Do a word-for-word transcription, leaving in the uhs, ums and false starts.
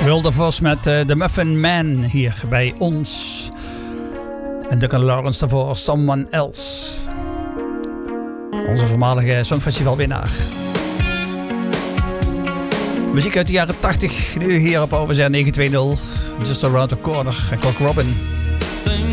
Wilde Vos met uh, The Muffin Man hier bij ons. En Duncan Lawrence daarvoor Someone Else. Onze voormalige Songfestivalwinnaar. Muziek uit de jaren tachtig, nu hier op O V Z negen twee nul. Just Around the Corner en Cock Robin.